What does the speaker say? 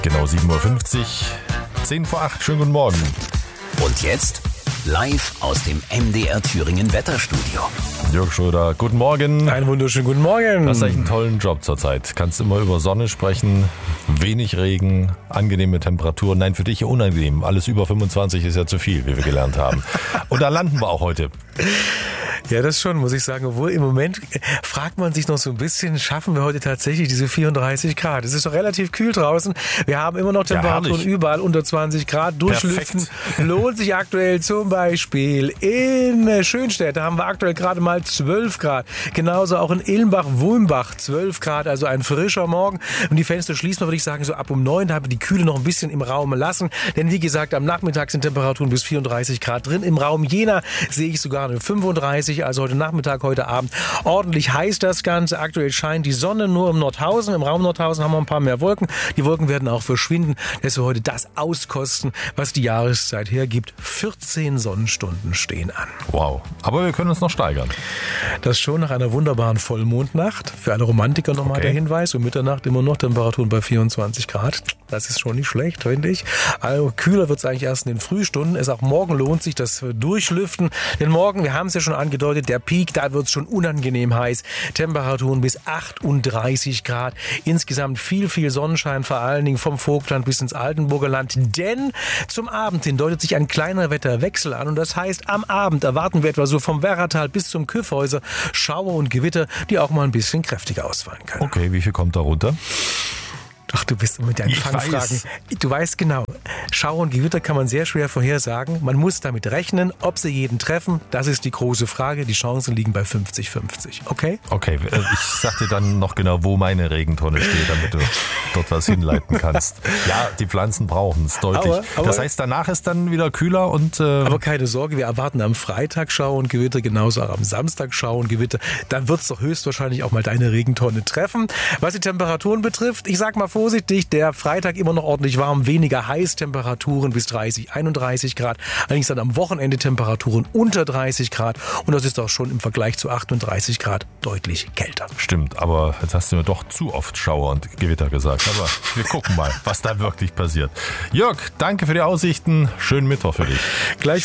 Genau 7.50 Uhr, 10 vor 8, schönen guten Morgen. Und jetzt live aus dem MDR Thüringen Wetterstudio. Jörg Schröder, guten Morgen. Einen wunderschönen guten Morgen. Du hast eigentlich einen tollen Job zurzeit. Kannst immer über Sonne sprechen, wenig Regen, angenehme Temperaturen. Nein, für dich unangenehm. Alles über 25 ist ja zu viel, wie wir gelernt haben. Und da landen wir auch heute. Ja, das schon, muss ich sagen. Obwohl im Moment fragt man sich noch so ein bisschen, schaffen wir heute tatsächlich diese 34 Grad? Es ist doch relativ kühl draußen. Wir haben immer noch Temperaturen überall unter 20 Grad. Durchlüften lohnt sich aktuell zum Beispiel in Schönstedt. Da haben wir aktuell gerade mal 12 Grad. Genauso auch in Ilmbach-Wulmbach 12 Grad, also ein frischer Morgen. Und die Fenster schließen wir, würde ich sagen, so ab um 9. Da haben wir die Kühle noch ein bisschen im Raum lassen. Denn wie gesagt, am Nachmittag sind Temperaturen bis 34 Grad drin. Im Raum Jena sehe ich sogar eine 35. Also heute Nachmittag, heute Abend ordentlich heiß das Ganze. Aktuell scheint die Sonne nur im Nordhausen. Im Raum Nordhausen haben wir ein paar mehr Wolken. Die Wolken werden auch verschwinden, dass wir heute das auskosten, was die Jahreszeit hergibt. 14 Sonnenstunden stehen an. Wow, aber wir können uns noch steigern. Das schon nach einer wunderbaren Vollmondnacht. Für alle Romantiker nochmal der Hinweis. Um Mitternacht immer noch Temperaturen bei 24 Grad. Das ist schon nicht schlecht, finde ich. Also kühler wird es eigentlich erst in den Frühstunden. Es auch morgen lohnt sich das Durchlüften. Denn morgen, wir haben es ja schon angedeutet, der Peak, da wird es schon unangenehm heiß. Temperaturen bis 38 Grad. Insgesamt viel Sonnenschein, vor allen Dingen vom Vogtland bis ins Altenburger Land. Denn zum Abend hin deutet sich ein kleiner Wetterwechsel an. Und das heißt, am Abend erwarten wir etwa so vom Werratal bis zum Kyffhäuser Schauer und Gewitter, die auch mal ein bisschen kräftiger ausfallen können. Okay, wie viel kommt da runter? Ach, du bist mit deinen Fangfragen. Du weißt genau, Schauer und Gewitter kann man sehr schwer vorhersagen. Man muss damit rechnen, ob sie jeden treffen. Das ist die große Frage. Die Chancen liegen bei 50-50. Okay? Okay, ich sag dir dann noch genau, wo meine Regentonne steht, damit du dort was hinleiten kannst. Ja, die Pflanzen brauchen es deutlich. Aber das heißt, danach ist dann wieder kühler und... Aber keine Sorge, wir erwarten am Freitag Schauer und Gewitter, genauso auch am Samstag Schauer und Gewitter. Dann wird es doch höchstwahrscheinlich auch mal deine Regentonne treffen. Was die Temperaturen betrifft, ich sag mal vorsichtig, der Freitag immer noch ordentlich warm, weniger heiß, Temperaturen bis 30, 31 Grad. Allerdings dann am Wochenende Temperaturen unter 30 Grad und das ist auch schon im Vergleich zu 38 Grad deutlich kälter. Stimmt, aber jetzt hast du mir doch zu oft Schauer und Gewitter gesagt. Aber wir gucken mal, was da wirklich passiert. Jörg, danke für die Aussichten. Schönen Mittwoch für dich. Gleich